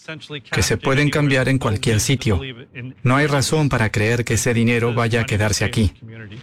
que se pueden cambiar en cualquier sitio. No hay razón para creer que ese dinero vaya a quedarse aquí.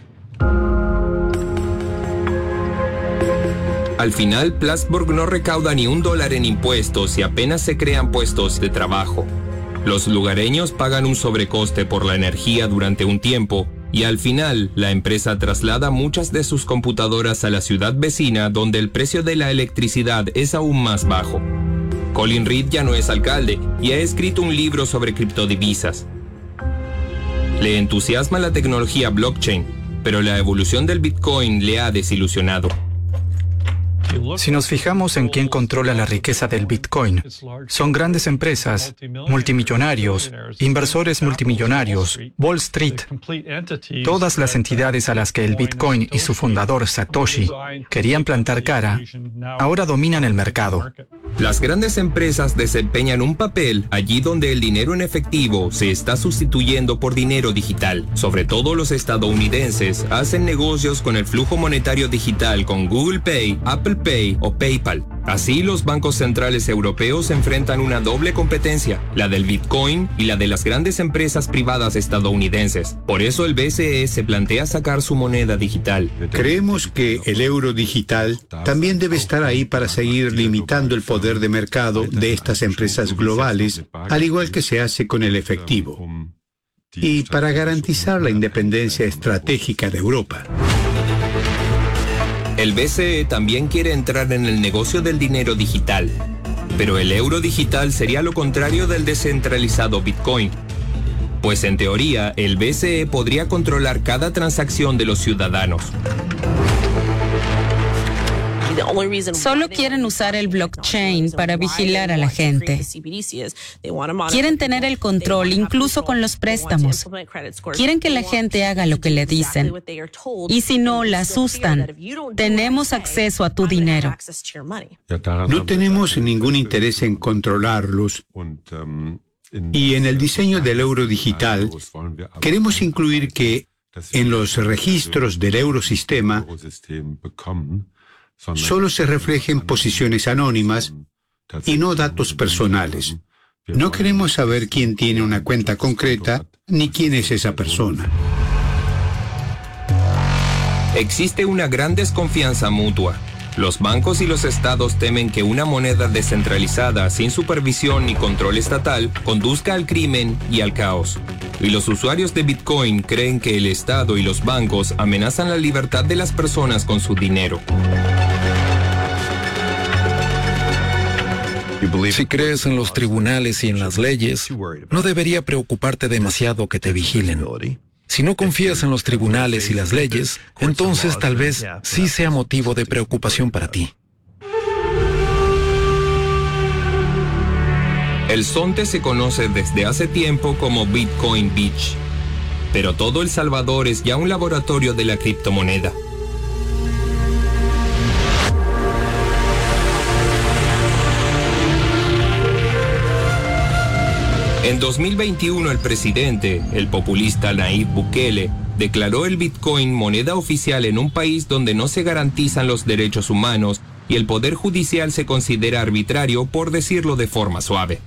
Al final, Plattsburgh no recauda ni $1 en impuestos y apenas se crean puestos de trabajo. Los lugareños pagan un sobrecoste por la energía durante un tiempo y al final, la empresa traslada muchas de sus computadoras a la ciudad vecina donde el precio de la electricidad es aún más bajo. Colin Reed ya no es alcalde y ha escrito un libro sobre criptodivisas. Le entusiasma la tecnología blockchain, pero la evolución del Bitcoin le ha desilusionado. Si nos fijamos en quién controla la riqueza del Bitcoin, son grandes empresas, multimillonarios, inversores multimillonarios, Wall Street. Todas las entidades a las que el Bitcoin y su fundador, Satoshi, querían plantar cara, ahora dominan el mercado. Las grandes empresas desempeñan un papel allí donde el dinero en efectivo se está sustituyendo por dinero digital. Sobre todo los estadounidenses hacen negocios con el flujo monetario digital con Google Pay, Apple Pay o PayPal. Así, los bancos centrales europeos enfrentan una doble competencia, la del Bitcoin y la de las grandes empresas privadas estadounidenses. Por eso el BCE se plantea sacar su moneda digital. Creemos que el euro digital también debe estar ahí para seguir limitando el poder de mercado de estas empresas globales, al igual que se hace con el efectivo, y para garantizar la independencia estratégica de Europa. El BCE también quiere entrar en el negocio del dinero digital, pero el euro digital sería lo contrario del descentralizado Bitcoin, pues en teoría el BCE podría controlar cada transacción de los ciudadanos. Solo quieren usar el blockchain para vigilar a la gente. Quieren tener el control incluso con los préstamos. Quieren que la gente haga lo que le dicen. Y si no, la asustan. Tenemos acceso a tu dinero. No tenemos ningún interés en controlarlos. Y en el diseño del euro digital, queremos incluir que en los registros del eurosistema solo se reflejen posiciones anónimas y no datos personales. No queremos saber quién tiene una cuenta concreta ni quién es esa persona. Existe una gran desconfianza mutua. Los bancos y los estados temen que una moneda descentralizada sin supervisión ni control estatal conduzca al crimen y al caos. Y los usuarios de Bitcoin creen que el estado y los bancos amenazan la libertad de las personas con su dinero. Si crees en los tribunales y en las leyes, no debería preocuparte demasiado que te vigilen. Si no confías en los tribunales y las leyes, entonces tal vez sí sea motivo de preocupación para ti. El Zonte se conoce desde hace tiempo como Bitcoin Beach, pero todo El Salvador es ya un laboratorio de la criptomoneda. En 2021 el presidente, el populista Nayib Bukele, declaró el Bitcoin moneda oficial en un país donde no se garantizan los derechos humanos y el poder judicial se considera arbitrario, por decirlo de forma suave.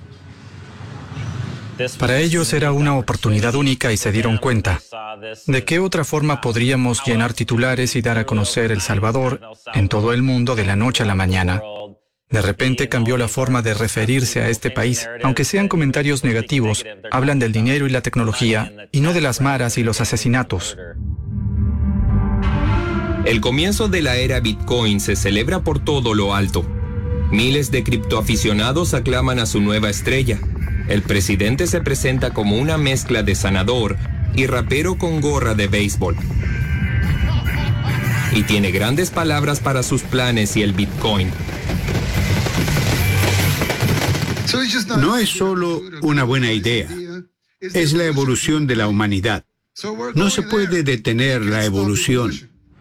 Para ellos era una oportunidad única y se dieron cuenta. ¿De qué otra forma podríamos llenar titulares y dar a conocer El Salvador en todo el mundo de la noche a la mañana? De repente cambió la forma de referirse a este país. Aunque sean comentarios negativos, hablan del dinero y la tecnología, y no de las maras y los asesinatos. El comienzo de la era Bitcoin se celebra por todo lo alto. Miles de criptoaficionados aclaman a su nueva estrella. El presidente se presenta como una mezcla de sanador y rapero con gorra de béisbol. Y tiene grandes palabras para sus planes y el Bitcoin. No es solo una buena idea, es la evolución de la humanidad. No se puede detener la evolución.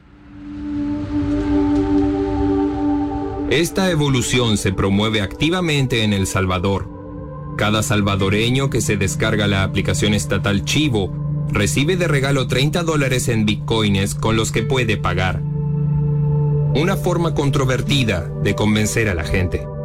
Esta evolución se promueve activamente en El Salvador. Cada salvadoreño que se descarga la aplicación estatal Chivo recibe de regalo $30 en bitcoins con los que puede pagar. Una forma controvertida de convencer a la gente.